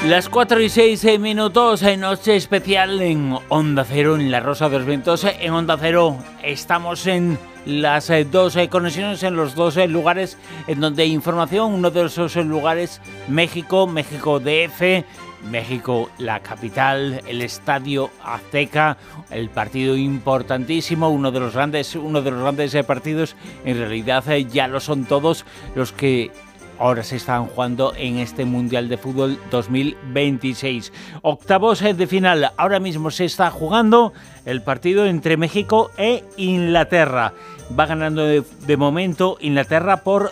Las 4:06 noche especial en Onda Cero, en La Rosa de los Vientos. En Onda Cero estamos en las dos conexiones, en los dos lugares en donde hay información. Uno de esos lugares, México DF, México, la capital, el Estadio Azteca, el partido importantísimo, uno de los grandes partidos. En realidad ya lo son todos los que ahora se están jugando en este Mundial de Fútbol 2026. Octavos de final. Ahora mismo se está jugando el partido entre México e Inglaterra. Va ganando de momento Inglaterra por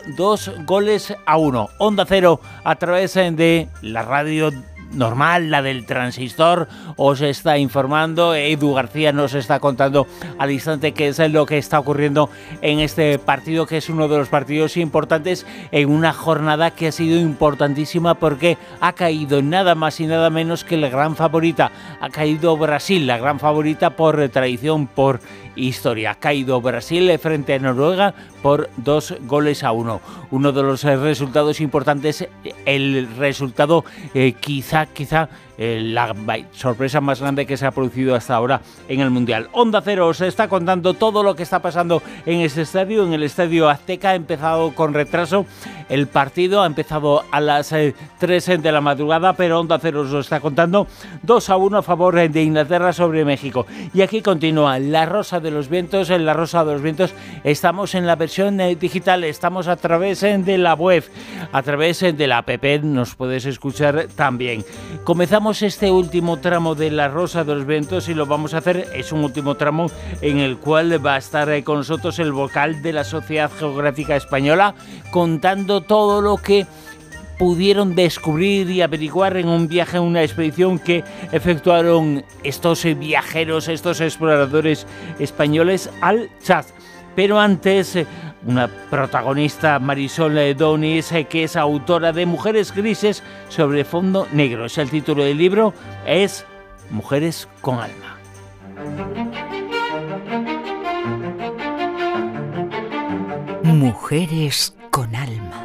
2-1. Onda Cero a través de la radio normal, la del transistor, os está informando. Edu García nos está contando al instante qué es lo que está ocurriendo en este partido, que es uno de los partidos importantes en una jornada que ha sido importantísima porque ha caído nada más y nada menos que la gran favorita. Ha caído Brasil, la gran favorita por tradición, por historia. Ha caído Brasil frente a Noruega por 2-1. Uno de los resultados importantes, el resultado quizá la sorpresa más grande que se ha producido hasta ahora en el Mundial. Onda Cero os está contando todo lo que está pasando en este estadio, en el Estadio Azteca. Ha empezado con retraso el partido, ha empezado a las 3 de la madrugada, pero Onda Cero os lo está contando. 2-1 a favor de Inglaterra sobre México. Y aquí continúa La Rosa de los Vientos. En La Rosa de los Vientos estamos en la versión digital, estamos a través de la web, a través de la app, nos puedes escuchar también. Comenzamos este último tramo de La Rosa de los Vientos y lo vamos a hacer, es un último tramo en el cual va a estar con nosotros el vocal de la Sociedad Geográfica Española, contando todo lo que pudieron descubrir y averiguar en un viaje, en una expedición que efectuaron estos viajeros, estos exploradores españoles al Chad. Pero antes, una protagonista, Marisol Donís, que es autora de Mujeres Grises sobre fondo negro. Es el título del libro, es Mujeres con alma. Mujeres con alma.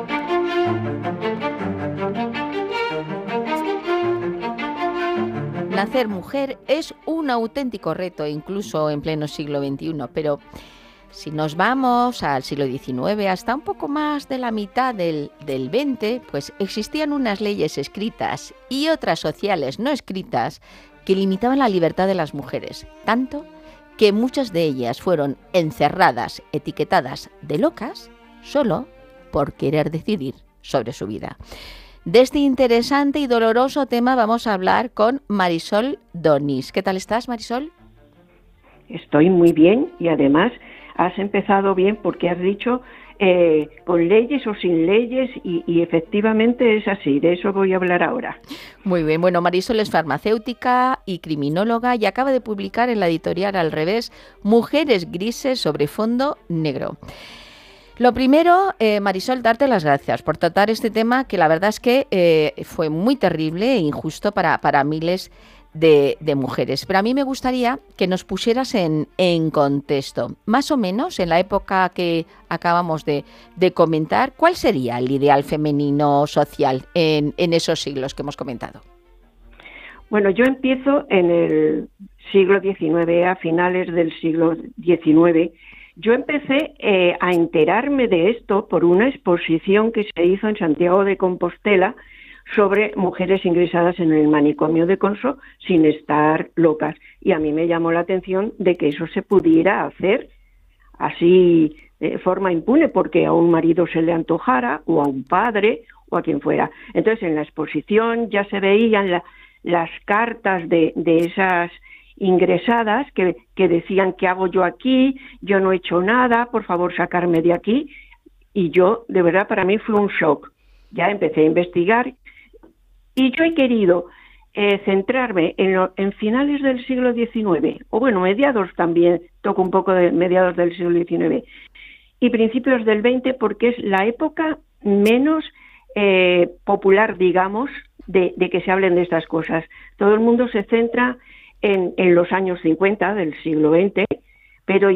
Nacer mujer es un auténtico reto, incluso en pleno siglo XXI, pero si nos vamos al siglo XIX, hasta un poco más de la mitad del XX, pues existían unas leyes escritas y otras sociales no escritas que limitaban la libertad de las mujeres, tanto que muchas de ellas fueron encerradas, etiquetadas de locas, solo por querer decidir sobre su vida. De este interesante y doloroso tema vamos a hablar con Marisol Donís. ¿Qué tal estás, Marisol? Estoy muy bien y además has empezado bien porque has dicho con leyes o sin leyes y efectivamente es así, de eso voy a hablar ahora. Muy bien, bueno, Marisol es farmacéutica y criminóloga y acaba de publicar en la editorial Al Revés Mujeres Grises sobre fondo negro. Lo primero, Marisol, darte las gracias por tratar este tema que la verdad es que fue muy terrible e injusto para miles de mujeres. Pero a mí me gustaría que nos pusieras en contexto, más o menos en la época que acabamos de comentar, ¿cuál sería el ideal femenino social en esos siglos que hemos comentado? Bueno, yo empiezo en el siglo XIX, a finales del siglo XIX. Yo empecé a enterarme de esto por una exposición que se hizo en Santiago de Compostela sobre mujeres ingresadas en el manicomio de Conso sin estar locas. Y a mí me llamó la atención de que eso se pudiera hacer así de forma impune, porque a un marido se le antojara, o a un padre, o a quien fuera. Entonces, en la exposición ya se veían las cartas de esas ingresadas que decían: ¿qué hago yo aquí? Yo no he hecho nada, por favor sacarme de aquí. Y yo, de verdad, para mí fue un shock. Ya empecé a investigar y yo he querido centrarme en finales del siglo XIX, o bueno, mediados también, toco un poco de mediados del siglo XIX, y principios del XX, porque es la época menos popular, digamos, de que se hablen de estas cosas. Todo el mundo se centra en los años 50 del siglo XX, pero